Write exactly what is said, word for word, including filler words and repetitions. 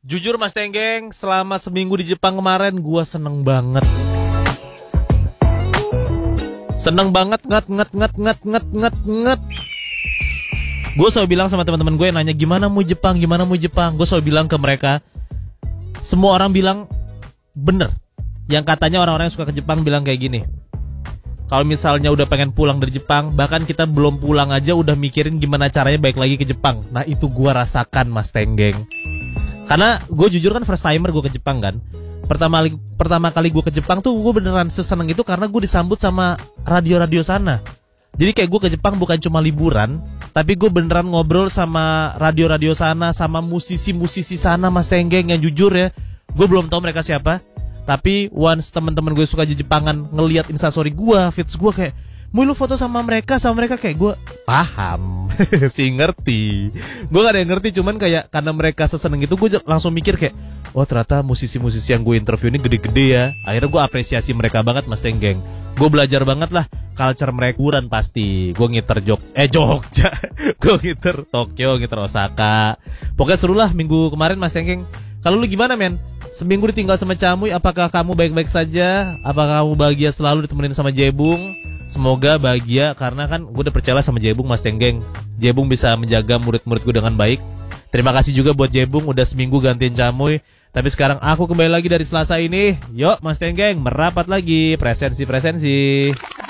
Jujur Mas Tenggeng, selama seminggu di Jepang kemarin gue seneng banget. Seneng banget, nget nget nget nget nget nget nget. Gue selalu bilang sama teman-teman gue yang nanya gimana mau Jepang, gimana mau Jepang. Gue selalu bilang ke mereka, semua orang bilang bener. Yang katanya orang-orang yang suka ke Jepang bilang kayak gini. Kalau misalnya udah pengen pulang dari Jepang, bahkan kita belum pulang aja udah mikirin gimana caranya balik lagi ke Jepang. Nah itu gue rasakan Mas Tenggeng. Karena gue jujur kan first timer gue ke Jepang kan. Pertama kali pertama kali gue ke Jepang tuh gue beneran seseneng itu karena gue disambut sama radio-radio sana. Jadi kayak gue ke Jepang bukan cuma liburan, tapi gue beneran ngobrol sama radio-radio sana, sama musisi-musisi sana Mas Tenggeng. Yang jujur ya, gue belum tahu mereka siapa. Tapi once teman-teman gue suka di Jepangan ngelihat instastory gue, feeds gue kayak, mau lu foto sama mereka, sama mereka kayak gue paham, sih ngerti. Gue gak ada yang ngerti, cuman kayak karena mereka seseneng itu gue langsung mikir kayak, oh ternyata musisi-musisi yang gue interview ini gede-gede ya. Akhirnya gue apresiasi mereka banget Mas Tenggeng. Gue belajar banget lah culture mereka kuran pasti. Gue ngiter Jog, eh Jogja, gue ngiter Tokyo, ngiter Osaka. Pokoknya seru lah minggu kemarin Mas Tenggeng. Kalau lu gimana men? Seminggu ditinggal sama Camuy, apakah kamu baik-baik saja? Apakah kamu bahagia selalu ditemenin sama Jebung? Semoga bahagia, karena kan gue udah percaya sama Jebung Mas Tenggeng. Jebung bisa menjaga murid-murid gue dengan baik. Terima kasih juga buat Jebung udah seminggu gantiin Camuy. Tapi sekarang aku kembali lagi dari Selasa ini. Yuk Mas Tenggeng, merapat lagi. Presensi-presensi.